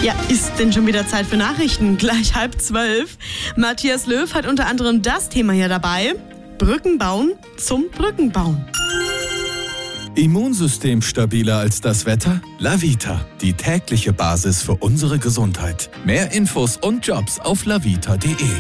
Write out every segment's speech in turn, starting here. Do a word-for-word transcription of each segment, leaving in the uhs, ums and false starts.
Ja, ist denn schon wieder Zeit für Nachrichten? Gleich halb zwölf. Matthias Löw hat unter anderem das Thema hier dabei. Brücken bauen zum Brückenbauen. Immunsystem stabiler als das Wetter? Lavita, die tägliche Basis für unsere Gesundheit. Mehr Infos und Jobs auf lavita punkt de.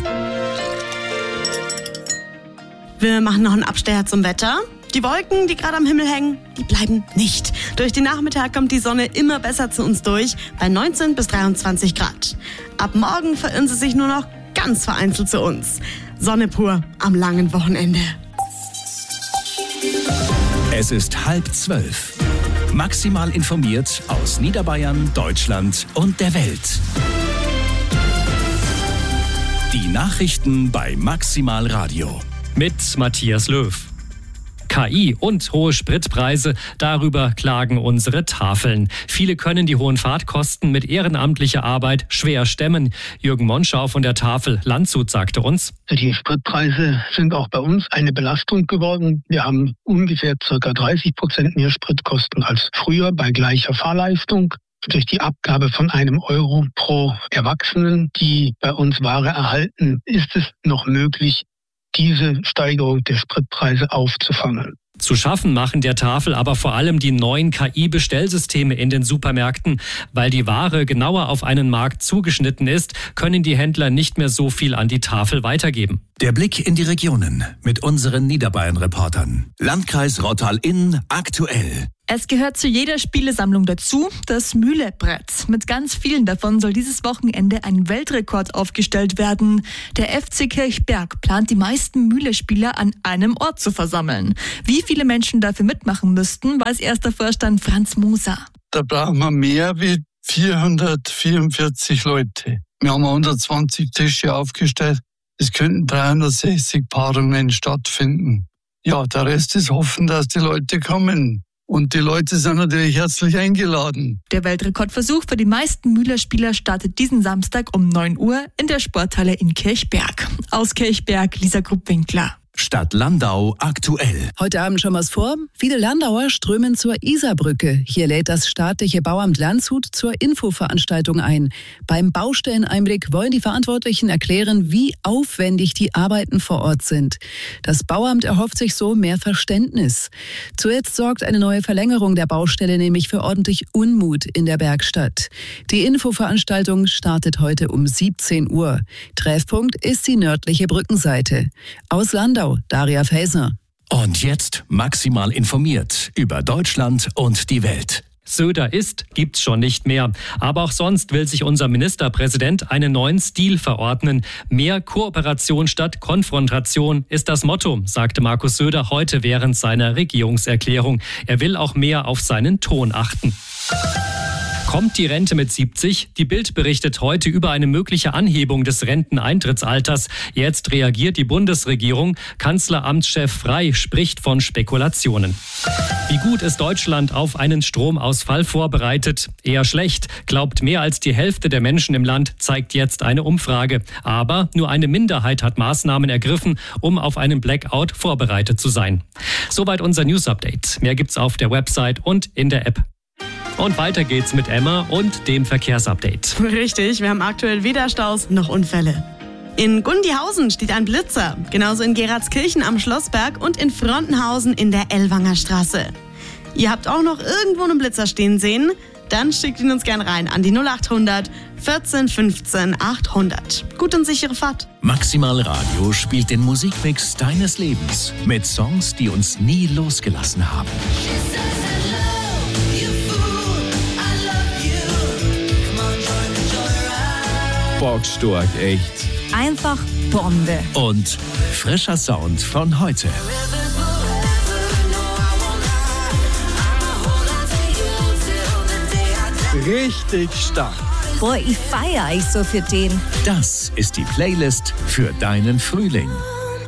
Wir machen noch einen Abstecher zum Wetter. Die Wolken, die gerade am Himmel hängen, die bleiben nicht. Durch den Nachmittag kommt die Sonne immer besser zu uns durch, bei neunzehn bis dreiundzwanzig Grad. Ab morgen verirren sie sich nur noch ganz vereinzelt zu uns. Sonne pur am langen Wochenende. Es ist halb zwölf. Maximal informiert aus Niederbayern, Deutschland und der Welt. Die Nachrichten bei Maximal Radio. Mit Matthias Löw. K I und hohe Spritpreise, darüber klagen unsere Tafeln. Viele können die hohen Fahrtkosten mit ehrenamtlicher Arbeit schwer stemmen. Jürgen Monschau von der Tafel Landshut sagte uns: Die Spritpreise sind auch bei uns eine Belastung geworden. Wir haben ungefähr ca. dreißig Prozent mehr Spritkosten als früher bei gleicher Fahrleistung. Durch die Abgabe von einem Euro pro Erwachsenen, die bei uns Ware erhalten, ist es noch möglich, diese Steigerung der Spritpreise aufzufangen. Zu schaffen machen der Tafel aber vor allem die neuen K I-Bestellsysteme in den Supermärkten. Weil die Ware genauer auf einen Markt zugeschnitten ist, können die Händler nicht mehr so viel an die Tafel weitergeben. Der Blick in die Regionen mit unseren Niederbayern-Reportern. Landkreis Rottal-Inn aktuell. Es gehört zu jeder Spielesammlung dazu, das Mühlebrett. Mit ganz vielen davon soll dieses Wochenende ein Weltrekord aufgestellt werden. Der F C Kirchberg plant, die meisten Mühlespieler an einem Ort zu versammeln. Wie viele Menschen dafür mitmachen müssten, weiß erster Vorstand Franz Moser. Da brauchen wir mehr wie vierhundertvierundvierzig Leute. Wir haben hundertzwanzig Tische aufgestellt. Es könnten dreihundertsechzig Paarungen stattfinden. Ja, der Rest ist hoffen, dass die Leute kommen. Und die Leute sind natürlich herzlich eingeladen. Der Weltrekordversuch für die meisten Mühlerspieler startet diesen Samstag um neun Uhr in der Sporthalle in Kirchberg. Aus Kirchberg, Lisa Gruppwinkler. Stadt Landau aktuell. Heute Abend schon was vor. Viele Landauer strömen zur Isarbrücke. Hier lädt das staatliche Bauamt Landshut zur Infoveranstaltung ein. Beim Baustelleneinblick wollen die Verantwortlichen erklären, wie aufwendig die Arbeiten vor Ort sind. Das Bauamt erhofft sich so mehr Verständnis. Zuletzt sorgt eine neue Verlängerung der Baustelle nämlich für ordentlich Unmut in der Bergstadt. Die Infoveranstaltung startet heute um siebzehn Uhr. Treffpunkt ist die nördliche Brückenseite. Aus Landau Daria Faeser. Und jetzt maximal informiert über Deutschland und die Welt. Söder ist, gibt's schon nicht mehr. Aber auch sonst will sich unser Ministerpräsident einen neuen Stil verordnen. Mehr Kooperation statt Konfrontation ist das Motto, sagte Markus Söder heute während seiner Regierungserklärung. Er will auch mehr auf seinen Ton achten. Kommt die Rente mit siebzig? Die Bild berichtet heute über eine mögliche Anhebung des Renteneintrittsalters. Jetzt reagiert die Bundesregierung. Kanzleramtschef Frey spricht von Spekulationen. Wie gut ist Deutschland auf einen Stromausfall vorbereitet? Eher schlecht, glaubt mehr als die Hälfte der Menschen im Land, zeigt jetzt eine Umfrage. Aber nur eine Minderheit hat Maßnahmen ergriffen, um auf einen Blackout vorbereitet zu sein. Soweit unser News-Update. Mehr gibt's auf der Website und in der App. Und weiter geht's mit Emma und dem Verkehrsupdate. Richtig, wir haben aktuell weder Staus noch Unfälle. In Gundihausen steht ein Blitzer, genauso in Geratskirchen am Schlossberg und in Frontenhausen in der Ellwanger Straße. Ihr habt auch noch irgendwo einen Blitzer stehen sehen? Dann schickt ihn uns gern rein an die null acht hundert vierzehn fünfzehn achthundert. Gut und sichere Fahrt. Maximal Radio spielt den Musikmix deines Lebens mit Songs, die uns nie losgelassen haben. Bockstark, echt. Einfach Bombe. Und frischer Sound von heute. Richtig stark. Boah, ich feiere euch so für den. Das ist die Playlist für deinen Frühling.